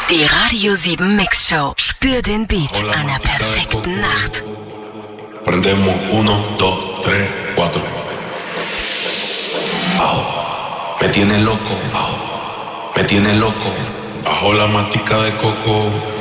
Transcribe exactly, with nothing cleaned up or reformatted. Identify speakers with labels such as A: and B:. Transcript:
A: Die Radio sieben Mixshow. Spür den Beat einer perfekten Nacht.
B: Prendemos uno, dos, tres, cuatro. Au, me tiene loco, au, me tiene loco. Bajo la matica de coco.